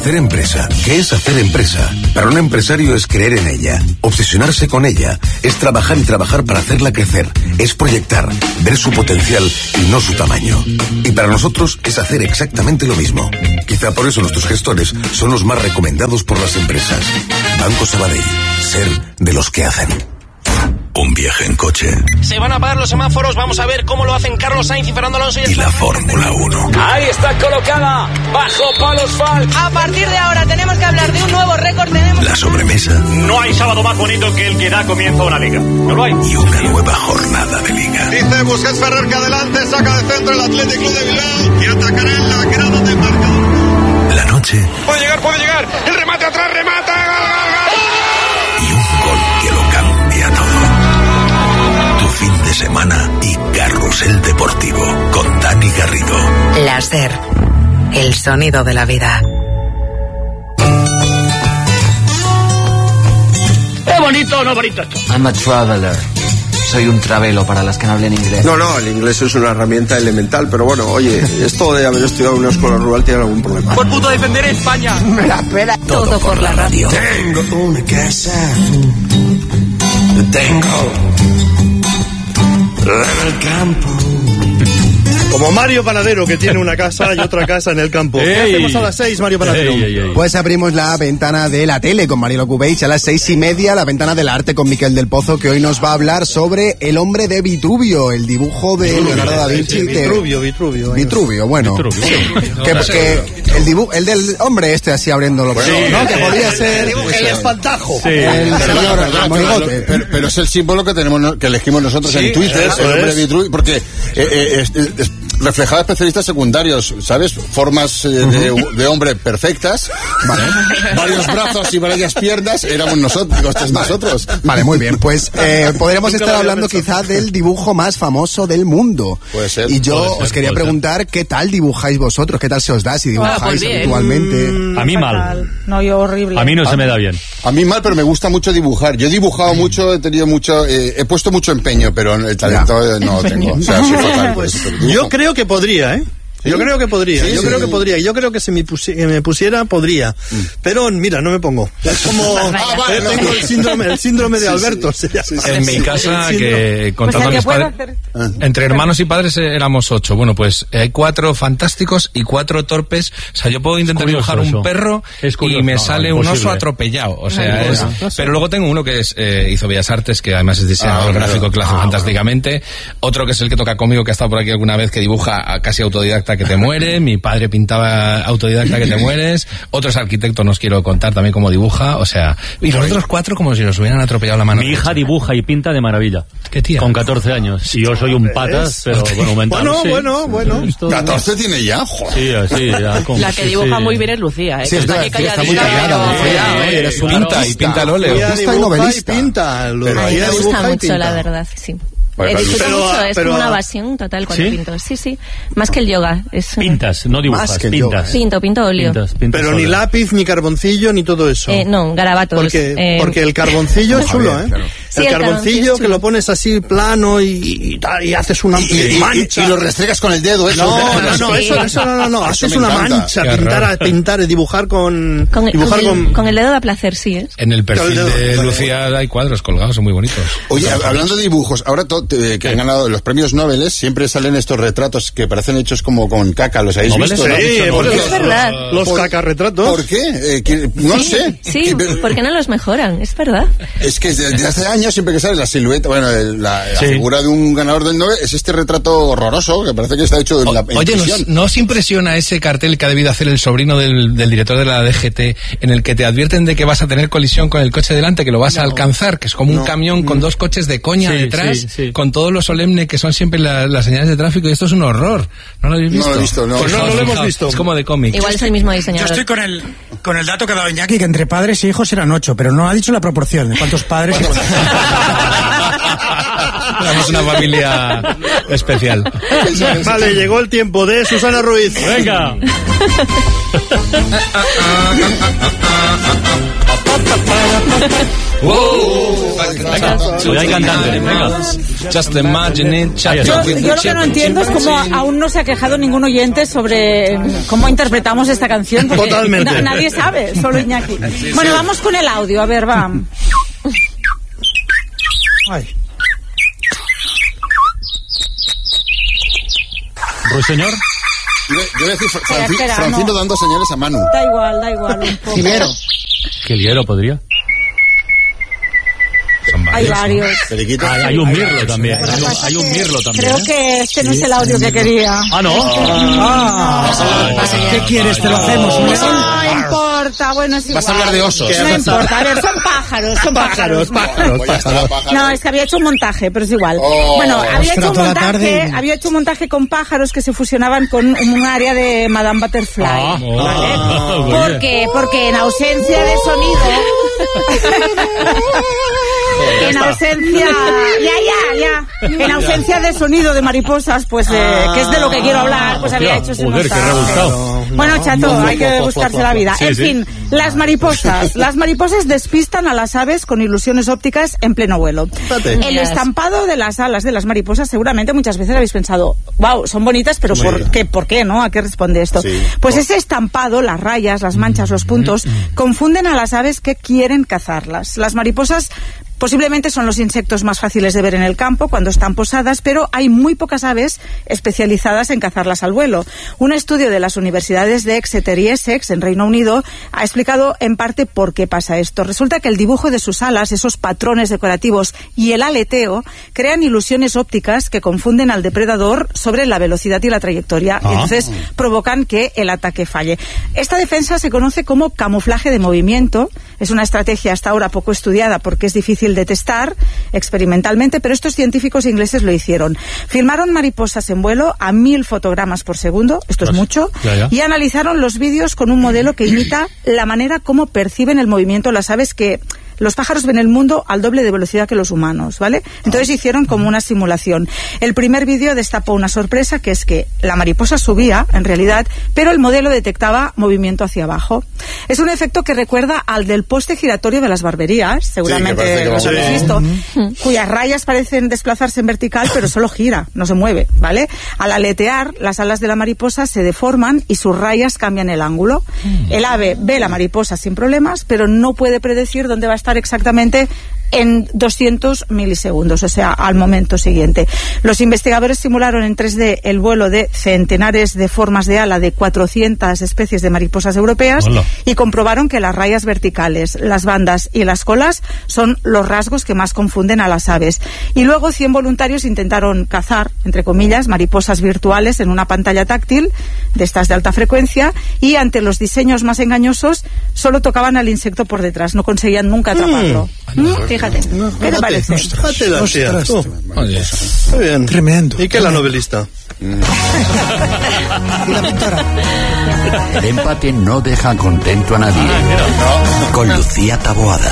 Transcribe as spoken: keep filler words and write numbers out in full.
Hacer empresa. ¿Qué es hacer empresa? Para un empresario es creer en ella, obsesionarse con ella, es trabajar y trabajar para hacerla crecer, es proyectar, ver su potencial y no su tamaño. Y para nosotros es hacer exactamente lo mismo. Quizá por eso nuestros gestores son los más recomendados por las empresas. Banco Sabadell. Ser de los que hacen. Un viaje en coche. Se van a apagar los semáforos, vamos a ver cómo lo hacen Carlos Sainz y Fernando Alonso. Y, y la Fórmula uno. Ahí está colocada, bajo palos Falk. A partir de ahora tenemos que hablar de un nuevo récord. Tenemos la sobremesa. No hay sábado más bonito que el que da comienzo a una liga. No lo hay. Y una nueva jornada de liga. Dice Busquets Ferrer que adelante, saca de centro el Athletic Club de Bilbao y atacará en la grada de marcador. La noche. Puede llegar, puede llegar. El remate atrás, remata. Y un gol que lo cambia todo. Tu fin de semana y Carrusel Deportivo con Dani Garrido. Láser, el sonido de la vida. ¿Es bonito o no bonito esto? I'm a traveler. Soy un travelo para las que no hablen inglés. No, no, el inglés es una herramienta elemental, pero bueno, oye, esto de haber estudiado en una escuela rural tiene algún problema. Por puto defender España. Me la pela. Todo, Todo por la radio. Tengo una casa. Tengo en el campo. Como Mario Panadero, que tiene una casa y otra casa en el campo. ¿Qué hacemos a las seis, Mario Panadero? Ey, ey, ey. Pues abrimos la ventana de la tele con Marielo Cubeix a las seis y media, la ventana del arte con Miquel del Pozo, que hoy nos va a hablar sobre El hombre de Vitruvio, el dibujo de Vitruvio, Leonardo da Vinci. Sí, Vitruvio, Vitruvio. Vitruvio, bueno. Vitruvio. Sí. No, que, no, que el dibujo, el del hombre este así abriendo los bueno, sí, ¿no? Que podría ser el espantajo. Sí. El señor Monigote. Pero, pero es el símbolo que tenemos, que elegimos nosotros sí, en Twitter, el hombre de Vitruvio, porque eh, eh, es, es, es, reflejaba especialistas secundarios, ¿sabes? Formas eh, de, de hombre perfectas, ¿vale? Varios brazos y varias piernas, éramos nosotros, vale. nosotros. Vale, muy bien, pues eh, podríamos estar hablando quizá del dibujo más famoso del mundo. Puede ser. Y yo puede os ser, quería preguntar ser. ¿Qué tal dibujáis vosotros? ¿Qué tal se os da si dibujáis ah, pues habitualmente? Mm, a mí fatal. mal. No, yo horrible. A mí no a, se me da bien. A mí mal, pero me gusta mucho dibujar. Yo he dibujado sí. mucho, he tenido mucho, eh, he puesto mucho empeño, pero el talento ya. no lo tengo. O sea, soy fatal, pues, yo creo que podría, ¿eh? ¿Sí? Yo creo que podría, sí, yo sí. creo que podría, yo creo que si me, pusi- me pusiera podría, mm. pero mira, no me pongo. Es como ah, vale, tengo no. el síndrome, el síndrome de sí, Alberto. Sí, sí, sí, en mi casa, que contando pues mis padres, hacer... entre hermanos y padres éramos ocho. Bueno, pues hay cuatro fantásticos y cuatro torpes. O sea, yo puedo intentar dibujar un perro y me no, sale un oso atropellado. O sea, no, es, no, no, pero luego tengo uno que es eh, hizo Bellas Artes, que además es diseñador ah, gráfico que lo hace ah, fantásticamente. Otro que es el que toca conmigo, que ha estado por aquí alguna vez, que dibuja casi autodidacta, que te muere. Mi padre pintaba autodidacta, que te mueres. Otro es arquitecto, no os quiero contar también cómo dibuja. O sea, y los otros cuatro como si nos hubieran atropellado la mano. Mi hija dibuja y pinta de maravilla. ¿Qué tía? Con catorce años. Y yo soy un patas, pero monumental. Bueno, sí. bueno, bueno. catorce tiene ya, joder. Sí, sí, ya. Con, la que dibuja sí, muy bien es Lucía, ¿eh? Sí, es está, verdad, está muy callada. Eres pinta y pinta al óleo. Pinta y novelista. Pinta. Me gusta mucho, la verdad, sí. Bueno, He disfruto pero, mucho, es pero, como una evasión total cuando ¿sí? pinto. Sí, sí, más que el yoga. Es pintas, no dibujas, más que pintas. Pinto, pinto óleo. Pintas, pintas pero óleo. ni lápiz, ni carboncillo, ni todo eso. Eh, no, garabatos. Porque, eh, porque el carboncillo es chulo, ¿eh? Claro. Sí, el, el carboncillo que lo pones así plano y, y, y haces una y, y, mancha. Y, y lo restregas con el dedo, eso. No, no, no, sí. eso, eso no, no, no. Haces una encanta. mancha, pintar, a, pintar, dibujar con... Con, dibujar con, el, con... con el dedo da placer, sí, ¿eh? En el perfil de Lucía hay cuadros colgados, son muy bonitos. Oye, hablando de dibujos, ahora to, te, que han ganado los premios Nobel, siempre salen estos retratos que parecen hechos como con caca, ¿los habéis ¿Noveles? visto? Sí, ¿no? ¿por qué? Es verdad. Los cacarretratos. ¿Por qué? Eh, que, no sí, sé. Sí, ¿por qué no los mejoran? Es verdad. Es que desde hace años siempre que sale la silueta, bueno, la, la sí. figura de un ganador del Nobel es este retrato horroroso que parece que está hecho en la en Oye, ¿nos, ¿no os impresiona ese cartel que ha debido hacer el sobrino del, del director de la D G T en el que te advierten de que vas a tener colisión con el coche delante, que lo vas no, a alcanzar, que es como no, un camión no. con dos coches de coña sí, detrás, sí, sí. con todo lo solemne que son siempre la, las señales de tráfico? Y esto es un horror. ¿No lo habéis visto? No lo he visto, no. Pues no, no lo hemos visto. Es como de cómic. Igual es el mismo diseñador. Yo estoy con el, con el dato que ha dado Iñaki, que entre padres e hijos eran ocho, pero no ha dicho la proporción de cuántos padres... Somos una familia especial. Vale, llegó el tiempo de Susana Ruiz. Venga. Wow, Venga, hay cantante, venga. Just imagine it. Yo, yo lo que no entiendo es cómo aún no se ha quejado ningún oyente sobre cómo interpretamos esta canción. Totalmente. Na, nadie sabe, solo Iñaki. Bueno, vamos con el audio, a ver, va. Ay. Ruiseñor. Yo voy a decir Fran- Espera, espera, Francino no. dando señales a Manu. Da igual, da igual. Un poco. Jimero. ¿Qué liero podría? Hay varios. Hay, hay un mirlo también. Hay un, hay un mirlo también. Creo ¿eh? que este no es el audio que quería. Ah, no. Ah, ¿qué quieres? Te lo hacemos. No importa, bueno, es igual. Vas a hablar de osos. No importa, a ver, son pájaros, son pájaros. Pájaros, pájaros. No, es que había hecho un montaje, pero es igual. Oh. Bueno, había Ostras, hecho un toda la montaje, tarde. había hecho un montaje con pájaros que se fusionaban con un área de Madame Butterfly. Ah, ¿vale? ah, muy ¿Por bien. qué? Porque en ausencia de sonido. En ausencia, ya, ya, ya. En ausencia de sonido de mariposas, pues, eh, que es de lo que quiero hablar, pues había hecho ese Joder, qué montaje. rebuscado. Bueno, chato, hay que buscarse la vida. Sí, En sí. fin, las mariposas. Las mariposas despistan a las aves con ilusiones ópticas en pleno vuelo. El estampado de las alas de las mariposas, seguramente muchas veces habéis pensado, wow, son bonitas, pero ¿por qué? ¿Por qué, no? ¿A qué responde esto? Sí. Pues ese estampado, las rayas, las manchas, los puntos, confunden a las aves que quieren cazarlas. Las mariposas posiblemente son los insectos más fáciles de ver en el campo cuando están posadas, pero hay muy pocas aves especializadas en cazarlas al vuelo. Un estudio de las universidades de Exeter y Essex, en Reino Unido, ha explicado en parte por qué pasa esto. Resulta que el dibujo de sus alas, esos patrones decorativos y el aleteo crean ilusiones ópticas que confunden al depredador sobre la velocidad y la trayectoria, y entonces provocan que el ataque falle. Esta defensa se conoce como camuflaje de movimiento. Es una estrategia hasta ahora poco estudiada porque es difícil de testar experimentalmente, pero estos científicos ingleses lo hicieron. Filmaron mariposas en vuelo a mil fotogramas por segundo, esto es mucho, Ya, ya. y analizaron los vídeos con un modelo que imita la manera como perciben el movimiento las aves, que los pájaros ven el mundo al doble de velocidad que los humanos, ¿vale? Entonces hicieron como una simulación. El primer vídeo destapó una sorpresa, que es que la mariposa subía, en realidad, pero el modelo detectaba movimiento hacia abajo. Es un efecto que recuerda al del poste giratorio de las barberías, seguramente parece que los va habéis bien. visto, cuyas rayas parecen desplazarse en vertical, pero solo gira, no se mueve, ¿vale? Al aletear, las alas de la mariposa se deforman y sus rayas cambian el ángulo. El ave ve la mariposa sin problemas, pero no puede predecir dónde va a estar exactamente en doscientos milisegundos, o sea, al momento siguiente. Los investigadores simularon en tres D el vuelo de centenares de formas de ala de cuatrocientas especies de mariposas europeas. Hola. Y comprobaron que las rayas verticales, las bandas y las colas son los rasgos que más confunden a las aves. Y luego cien voluntarios intentaron cazar, entre comillas, mariposas virtuales en una pantalla táctil de estas de alta frecuencia, y ante los diseños más engañosos solo tocaban al insecto por detrás, no conseguían nunca atraparlo. Mm. ¿Mm? Fíjate, ¿qué te parece? Fíjate la tía, tú. Oye. Muy bien. Tremendo. ¿Y qué es la novelista? El empate no deja contento a nadie. Con Lucía Taboada.